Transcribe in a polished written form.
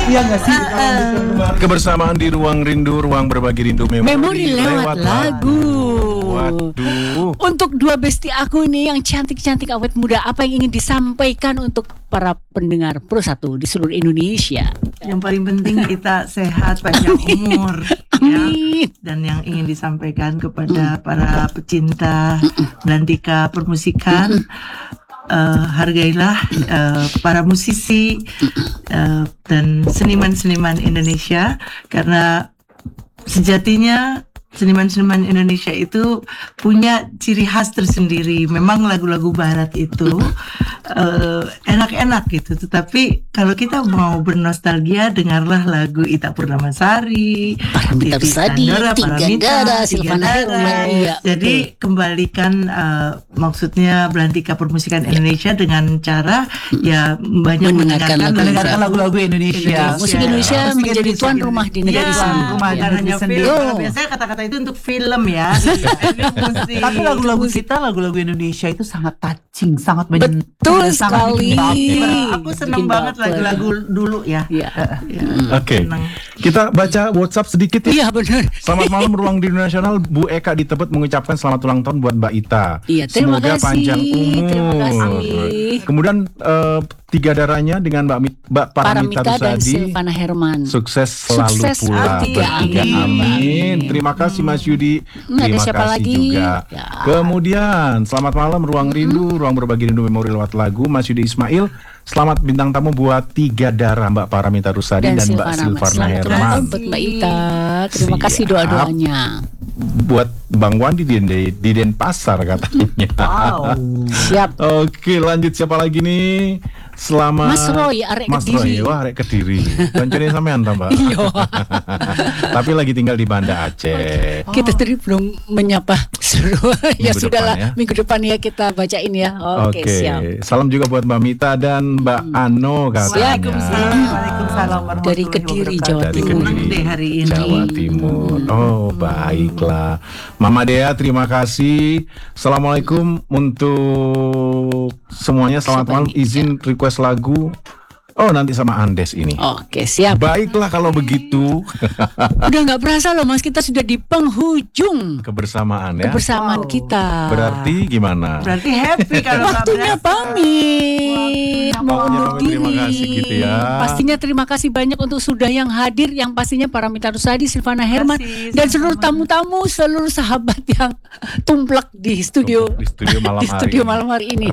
Iya nggak sih? Kita lanjutkan kembali. Kebersamaan di Ruang Rindu, ruang berbagi rindu Memori lewat lagu. Waduh. Untuk dua besti aku nih yang cantik-cantik awet muda, apa yang ingin disampaikan untuk para pendengar Pro 1 di seluruh Indonesia? Yang paling penting kita sehat, panjang umur. Amin. Dan yang ingin disampaikan kepada para pecinta belantika permusikan, hargailah para musisi dan seniman-seniman Indonesia, karena sejatinya seniman-seniman Indonesia itu punya ciri khas tersendiri. Memang lagu-lagu barat itu enak-enak gitu, tetapi kalau kita mau bernostalgia, dengarlah lagu Ita Purnamasari, Paramita Rusady, Tiga Dara, Silvana Herman. Iya, jadi kembalikan maksudnya belantika permusikan Indonesia dengan cara ya banyak mendengarkan lagu-lagu Indonesia. Musik Indonesia menjadi tuan rumah di negara sendiri. Rumah Bukan hanya sendiri. film. Biasanya kata-kata itu untuk film ya. Musik. Tapi lagu-lagu kita, lagu-lagu Indonesia itu sangat touching, sangat menyentuh. Betul sekali. Aku senang banget lagu-lagu dulu ya. Iya. Oke. Kita baca WhatsApp sedikit ya. Iya benar. Selamat malam Ruang Rindu Nasional. Bu Eka di Tebet mengucapkan selamat ulang tahun buat Mbak Ita. Iya, terima Semoga kasih. panjang umur. Terima kasih. Kemudian tiga darahnya dengan Mbak Paramita Paramita dan Rusady. Silvana Herman. Sukses selalu Sukses, pula amin. bertiga. Amin. Terima kasih Mas Yudi. Ada Terima siapa kasih lagi? juga. Ya. Kemudian selamat malam Ruang Rindu, ruang berbagi rindu memori lewat lagu. Mas Yudi Ismail. Selamat bintang tamu buat tiga darah Mbak Paramita Rusady dan Mbak Silvana Selamat Herman. ulang buat Mbak Ita. Terima kasih Siap. doa-doanya. Buat Bang Wandi di Denpasar katanya. Wow. Siap. Oke, lanjut siapa lagi nih? Selamat Mas Roy, arek Mas Kediri. Roy, wah arek Kediri. Kancane sampean ta, Mbak? Iya. Tapi lagi tinggal di Banda Aceh. Kita tadi belum menyapa seluruh. Ya Minggu sudahlah, depan ya. minggu depan ya kita bacain ya. Oke, siap. Salam juga buat Mbak Mita dan Mbak Ano katanya. Waalaikumsalam warahmatullahi Dari Kediri, Jawa wabarakatuh. Dari Timur. Senang deh hari ini. Jawa Timur. Oh, baiklah. Mama Dea, terima kasih. Assalamualaikum untuk semuanya. Selamat malam. Izin request lagu. Oh, nanti sama Andes ini. Oke, siap. Baiklah kalau begitu. Udah nggak berasa loh Mas, kita sudah di penghujung Kebersamaan ya. kebersamaan kita. Berarti gimana? Berarti happy kalau nggak Waktunya berasa. pamit, mau Waktunya undur pamit, diri. terima kasih gitu ya. Pastinya terima kasih banyak untuk sudah yang hadir, yang pastinya Paramita Rusady, Silvana Herman, kasih, dan seluruh tamu-tamu, seluruh sahabat yang tumplek di studio Di studio malam di studio hari. malam hari ini.